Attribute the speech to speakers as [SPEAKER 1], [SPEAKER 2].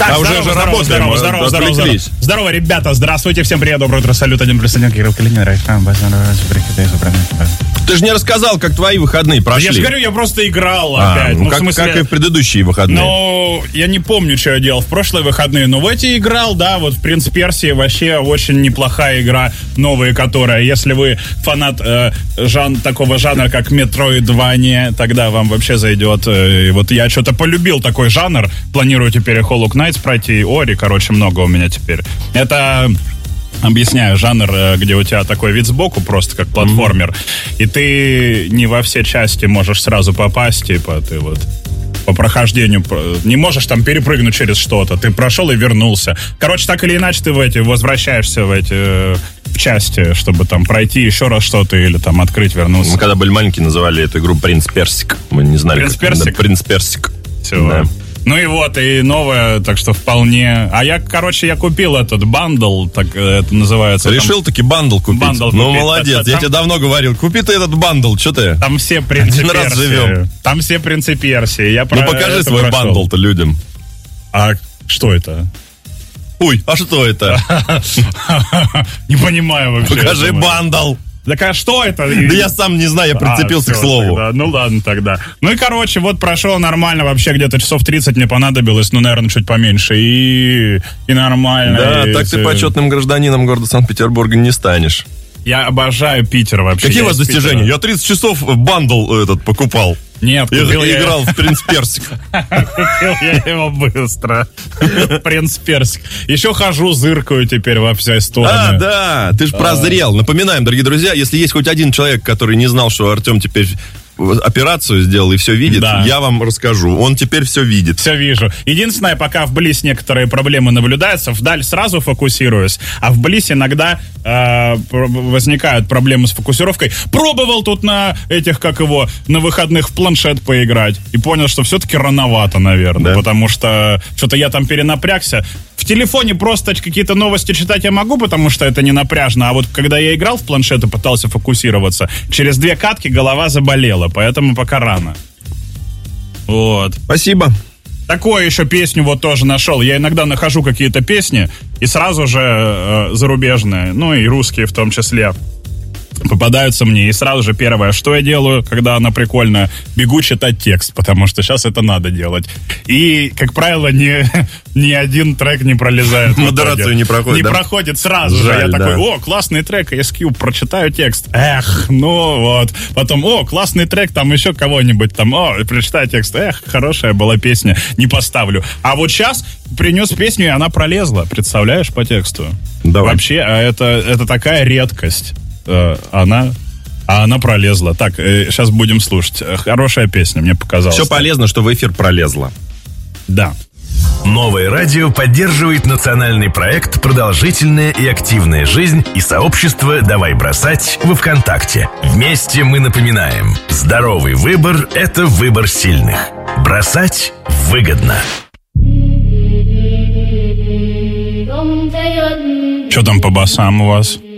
[SPEAKER 1] Так, здорово. Здорово, ребята, здравствуйте, всем привет, доброе утро, салют, 1+1, Кирилл Калинин,
[SPEAKER 2] Ты же не рассказал, как твои выходные прошли.
[SPEAKER 1] Я же говорю, я просто играл опять.
[SPEAKER 2] Ну, как и в предыдущие выходные.
[SPEAKER 1] Ну, я не помню, что я делал в прошлые выходные, но в эти играл, да, вот в «Принц Персии» вообще очень неплохая игра, новая, которая, если вы фанат такого жанра, как Metroidvania, тогда вам вообще зайдет. И вот я что-то полюбил такой жанр, планирую теперь Hollow Knight пройти, Ори, короче, много у меня теперь. Это... Объясняю, жанр, где у тебя такой вид сбоку, просто как платформер, и ты не во все части можешь сразу попасть, типа, ты вот по прохождению не можешь там перепрыгнуть через что-то, ты прошел и вернулся. Короче, так или иначе, ты возвращаешься в части, чтобы там пройти еще раз что-то или там открыть, вернуться.
[SPEAKER 2] Мы когда были маленькие, называли эту игру «Принц Персик». Мы не знали,
[SPEAKER 1] «Принц Персик»?
[SPEAKER 2] «Принц Персик».
[SPEAKER 1] Все, да. Ну и вот, и новое, так что вполне... А я купил этот бандл, так это называется.
[SPEAKER 2] Решил таки бандл купить? Ну, молодец, я тебе давно говорил. Купи ты этот бандл, что ты?
[SPEAKER 1] Там все принцы Персии. Там все принцы Персии.
[SPEAKER 2] Ну, покажи свой бандл-то людям.
[SPEAKER 1] А что это?
[SPEAKER 2] Ой, а что это?
[SPEAKER 1] Не понимаю вообще.
[SPEAKER 2] Покажи бандл.
[SPEAKER 1] Так а что это?
[SPEAKER 2] Да я сам не знаю, я прицепился к слову.
[SPEAKER 1] Тогда. Ну ладно тогда. Ну и короче, вот прошел нормально, вообще где-то часов 30 мне понадобилось, ну, наверное, чуть поменьше, и нормально.
[SPEAKER 2] Да, так ты почетным гражданином города Санкт-Петербурга не станешь.
[SPEAKER 1] Я обожаю Питер вообще.
[SPEAKER 2] Какие у вас достижения? Я 30 часов бандл этот покупал.
[SPEAKER 1] Нет,
[SPEAKER 2] играл в «Принц Персик».
[SPEAKER 1] Купил я его быстро. «Принц Персик». Еще хожу, зыркаю теперь во все стороны.
[SPEAKER 2] Да, ты же прозрел. Напоминаем, дорогие друзья, если есть хоть один человек, который не знал, что Артем теперь операцию сделал и все видит, да. Я вам расскажу. Он теперь все видит.
[SPEAKER 1] Все вижу. Единственное, пока в Близ некоторые проблемы наблюдаются, вдаль сразу фокусируюсь, а в Близ иногда возникают проблемы с фокусировкой. Пробовал тут на выходных в планшет поиграть и понял, что все-таки рановато, наверное, да. Потому что что-то я там перенапрягся. В телефоне просто какие-то новости читать я могу, потому что это не напряжно, а вот когда я играл в планшет и пытался фокусироваться, через 2 катки голова заболела, поэтому пока рано. Вот.
[SPEAKER 2] Спасибо.
[SPEAKER 1] Такую еще песню вот тоже нашел. Я иногда нахожу какие-то песни, и сразу же зарубежные, ну и русские в том числе, попадаются мне, и сразу же первое, что я делаю, когда она прикольная, бегу читать текст, потому что сейчас это надо делать. И, как правило, ни один трек не пролезает.
[SPEAKER 2] Модерацию не проходит.
[SPEAKER 1] Не проходит сразу же. Я такой, классный трек, SQ, прочитаю текст. Ну вот. Потом, классный трек, там еще кого-нибудь там, прочитаю текст. Хорошая была песня, не поставлю. А вот сейчас принес песню, и она пролезла, представляешь, по тексту.
[SPEAKER 2] Давай.
[SPEAKER 1] Вообще, это такая редкость. Она пролезла. Так, сейчас будем слушать. Хорошая песня, мне показалось.
[SPEAKER 2] Все полезно, что в эфир пролезла.
[SPEAKER 1] Да.
[SPEAKER 3] Новое радио поддерживает национальный проект «Продолжительная и активная жизнь» и сообщество «Давай бросать» во ВКонтакте. Вместе мы напоминаем: здоровый выбор – это выбор сильных. Бросать выгодно.
[SPEAKER 1] Что там по басам у вас?